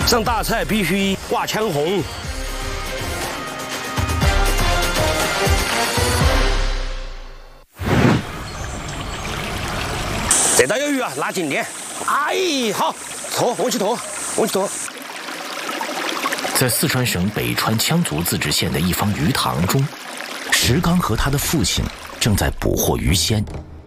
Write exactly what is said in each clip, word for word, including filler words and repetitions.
上大菜必须挂枪红。这道有鱼啊，拿紧点。哎，好，拖，往起拖，往起拖。 在四川省北川羌族自治县的一方鱼塘中，石刚和他的父亲正在捕获鱼鲜。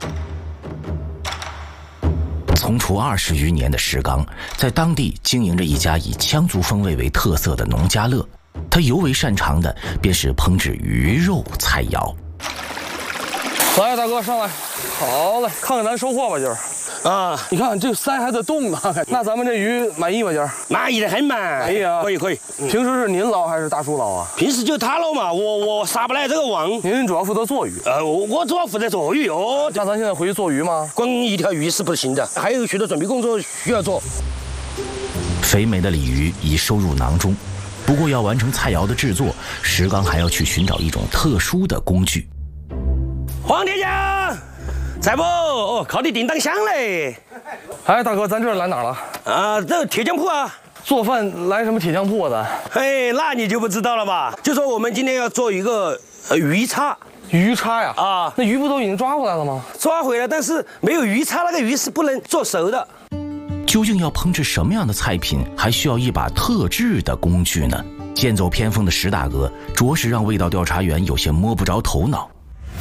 从厨二十余年的石刚，在当地经营着一家以羌族风味为特色的农家乐。他尤为擅长的便是烹制鱼肉菜肴。 来，大哥上来，好嘞，看看咱收获吧，今儿。 啊， 你看这鳃还在动呢，那咱们这鱼满意吗？今儿满意的很嘛。 满意啊， 可以可以。 嗯、平时是您捞还是大叔捞啊？ 平时就他捞嘛，我我撒不来这个网。 您主要负责做鱼。 呃，我我主要负责做鱼哦。 那咱现在回去做鱼吗？ 光一条鱼是不行的，还有许多准备工作需要做。 肥美的鲤鱼已收入囊中，不过要完成菜肴的制作，石刚还要去寻找一种特殊的工具。 黄铁匠。在不？哦，靠你叮当响嘞！ 哎，大哥，咱这儿来哪儿了？ 啊，这铁匠铺啊。 做饭来什么铁匠铺啊？咱？ 哎，那你就不知道了吧？就说我们今天要做一个呃鱼叉。 鱼叉呀？ 啊， 那鱼不都已经抓回来了吗？ 抓回来，但是没有鱼叉，那个鱼是不能做熟的。 究竟要烹制什么样的菜品，还需要一把特制的工具呢？剑走偏锋的石大哥，着实让味道调查员有些摸不着头脑。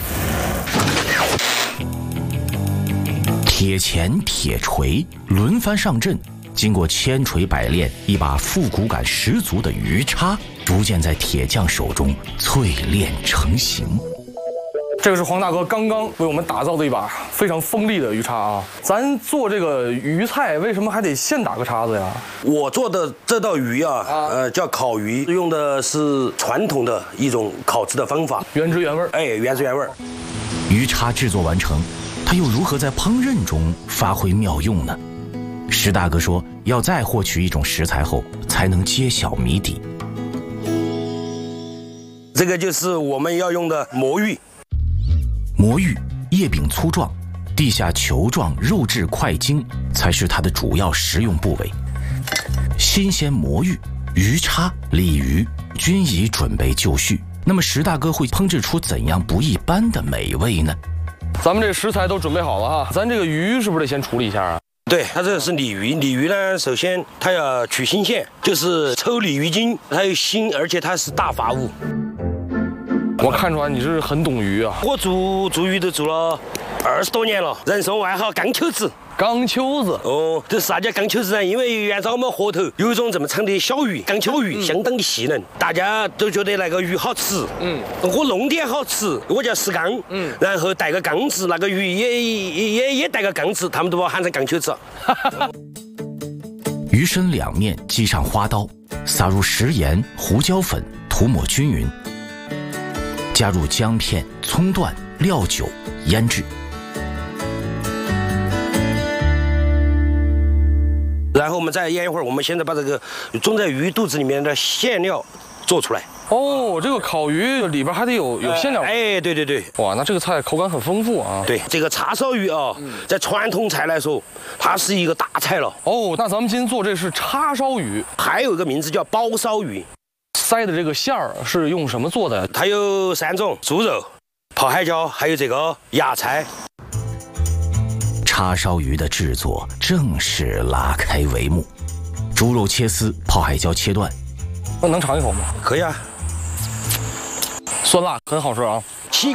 铁钳、铁锤轮番上阵，经过千锤百炼，一把复古感十足的鱼叉逐渐在铁匠手中淬炼成型。 这个是黄大哥刚刚为我们打造的一把非常锋利的鱼叉啊！咱做这个鱼菜，为什么还得现打个叉子呀？ 我做的这道鱼啊，啊呃，叫烤鱼，用的是传统的一种烤制的方法， 原汁原味。 哎，原汁原味。 鱼叉制作完成。他又如何在烹饪中发挥妙用呢？石大哥说，要再获取一种食材后，才能揭晓谜底。 这个就是我们要用的魔芋。 魔芋叶柄粗壮，地下球状肉质块茎才是它的主要食用部位。新鲜魔芋、鱼叉、鲤鱼均已准备就绪。那么石大哥会烹制出怎样不一般的美味呢？ 咱们这食材都准备好了哈，咱这个鱼是不是得先处理一下啊？ 对，它这个是鲤鱼，鲤鱼呢，首先它要取心线，就是抽鲤鱼筋，它有心，而且它是大发物。 我看出来你是很懂鱼啊！ 我做做鱼都做了二十多年了，人送外号钢球子。 钢球子哦，这是啥叫钢球子呢？因为按照我们河头有一种这么长的小鱼，钢球鱼，嗯、相当的细嫩，大家都觉得那个鱼好吃。嗯，我弄的也好吃，我叫石刚。嗯，然后带个钢字，那个鱼也也也也带个钢字，他们都把我喊成钢球子。 鱼身两面系上花刀，撒入食盐、胡椒粉，涂抹均匀，加入姜片、葱段、料酒，腌制。 然后我们再腌一会儿，我们现在把这个种在鱼肚子里面的馅料做出来。 哦，这个烤鱼里边还得有有馅料。 哎，对对对。 哇，那这个菜口感很丰富啊。 对，这个叉烧鱼啊，在传统菜来说，它是一个大菜了。 哦，那咱们今天做这是叉烧鱼， 还有一个名字叫包烧鱼。 塞的这个馅儿是用什么做的？ 它有三种：猪肉、泡海椒，还有这个芽菜。 叉烧鱼的制作正式拉开帷幕，猪肉切丝，泡海椒切断。 那能尝一口吗？ 可以啊， 酸辣很好吃啊。